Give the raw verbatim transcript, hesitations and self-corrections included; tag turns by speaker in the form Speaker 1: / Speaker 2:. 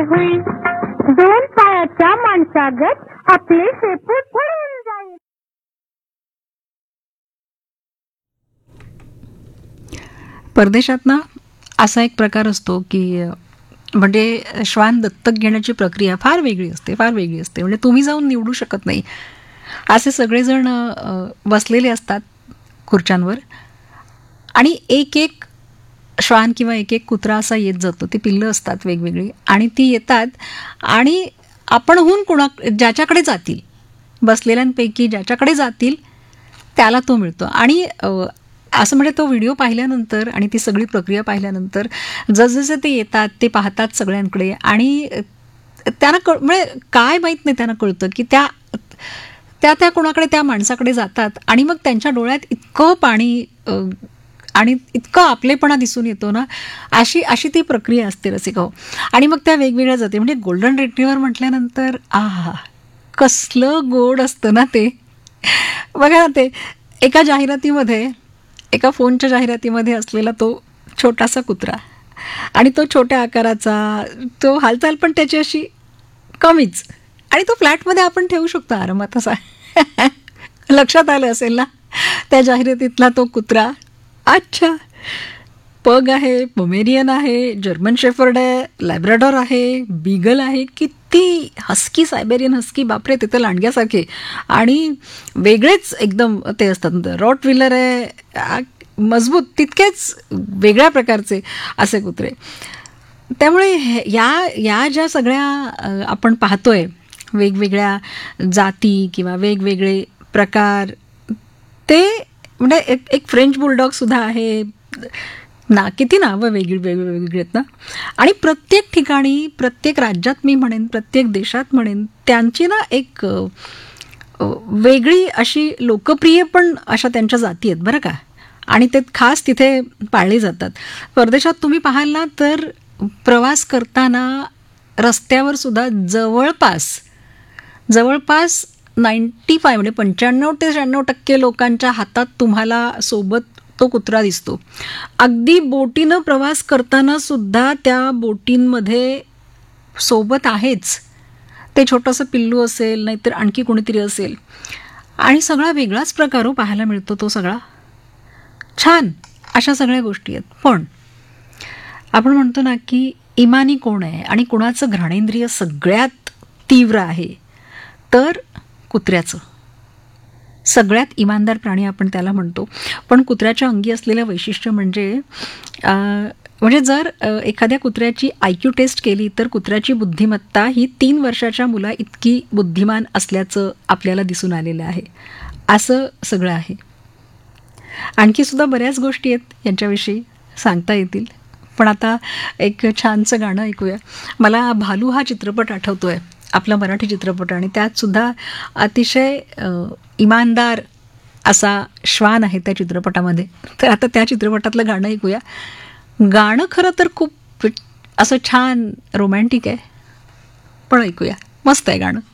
Speaker 1: होईल. दोन पायाच्या माणसागत आपले शेपूट पळून जाईल.
Speaker 2: परदेशात ना असा एक प्रकार असतो की म्हणजे श्वान दत्तक घेण्याची प्रक्रिया फार वेगळी असते, फार वेगळी असते. म्हणजे तुम्ही जाऊन निवडू शकत नाही. असे सगळेजण बसलेले असतात खुर्च्यांवर आणि एक एक श्वान किंवा एक एक कुत्रा असा येत जातो. ती पिल्लं असतात वेगवेगळी आणि ती येतात आणि आपणहून कुणा ज्याच्याकडे जातील, बसलेल्यांपैकी ज्याच्याकडे जातील त्याला तो मिळतो. आणि असं म्हणजे तो व्हिडिओ पाहिल्यानंतर आणि ती सगळी प्रक्रिया पाहिल्यानंतर जसजसे ते येतात ते पाहतात सगळ्यांकडे आणि त्यांना कळ म्हणजे काय माहीत नाही, त्यांना कळतं की त्या त्या त्या कोणाकडे त्या माणसाकडे जातात आणि मग त्यांच्या डोळ्यात इतकं पाणी आणि इतकं आपलेपणा दिसून येतो ना. अशी अशी ती प्रक्रिया असते रसिका. आणि मग त्या वेगवेगळ्या जाते. म्हणजे गोल्डन रिट्रीव्हर म्हटल्यानंतर आहा कसलं गोड असतं ना ते. बघा ना, ते एका जाहिरातीमध्ये, एका फोनच्या जाहिरातीमध्ये असलेला तो छोटासा कुत्रा आणि तो छोट्या आकाराचा, तो हालचाल पण त्याची अशी कमीच आणि तो फ्लॅटमध्ये आपण ठेवू शकतो आरामात असा. लक्षात आलं असेल ना त्या जाहिरातीतला तो कुत्रा. अच्छा, पग आहे, पोमेरियन आहे, जर्मन शेफर्ड आहे, लॅब्राडॉर आहे, बीगल आहे, किती हस्की, सायबेरियन हस्की, बापरे ते तर लांडग्यासारखे आणि वेगळेच एकदम ते असतात. रॉट व्हिलर आहे, मजबूत तितकेच वेगळ्या प्रकारचे असे कुत्रे. त्यामुळे या या ज्या सगळ्या आपण पाहतोय वेगवेगळ्या जाती किंवा वेगवेगळे प्रकार, ते म्हणजे एक एक फ्रेंच बुलडॉगसुद्धा आहे ना. किती नावं वेगळी वेगळी वेगळी आहेत ना. आणि प्रत्येक ठिकाणी, प्रत्येक राज्यात मी म्हणेन, प्रत्येक देशात म्हणेन, त्यांची ना एक वेगळी अशी लोकप्रिय पण अशा त्यांच्या जाती आहेत बरं का. आणि ते खास तिथे पाळले जातात. परदेशात तुम्ही पाहाल ना तर प्रवास करताना रस्त्यावर सुद्धा जवळपास जवळपास नाईंटी फाय म्हणजे पंच्याण्णव ते शहाण्णव टक्के लोकांच्या हातात तुम्हाला सोबत तो कुत्रा दिसतो. अगदी बोटीनं प्रवास करताना सुद्धा त्या बोटींमध्ये सोबत आहेच. ते छोटंसं पिल्लू असेल, नाहीतर आणखी कोणीतरी असेल. आणि सगळा वेगळाच प्रकार हो पाहायला मिळतो तो सगळा. छान अशा सगळ्या गोष्टी आहेत. पण आपण म्हणतो ना की इमानी कोण आहे आणि कोणाचं घ्राणेंद्रिय सगळ्यात तीव्र आहे, तर कुत्र्याचं. सगळ्यात इमानदार प्राणी आपण त्याला म्हणतो. पण कुत्र्याच्या अंगी असलेलं वैशिष्ट्य म्हणजे म्हणजे जर एखाद्या कुत्र्याची आय क्यू टेस्ट केली तर कुत्र्याची बुद्धिमत्ता ही तीन वर्षाच्या मुला इतकी बुद्धिमान असल्याचं आपल्याला दिसून आलेलं आहे. असं सगळं आहे. आणखी सुद्धा बऱ्याच गोष्टी आहेत यांच्याविषयी सांगता येतील. पण आता एक छानसं गाणं ऐकूया. मला भालू हा चित्रपट आठवतो आहे, आपला मराठी चित्रपट. आणि त्यात सुद्धा अतिशय इमानदार असा श्वान आहे त्या चित्रपटामध्ये. तर आता त्या चित्रपटातलं गाणं ऐकूया. गाणं खरं तर खूप असं छान रोमॅन्टिक आहे, पण ऐकूया. मस्त आहे गाणं.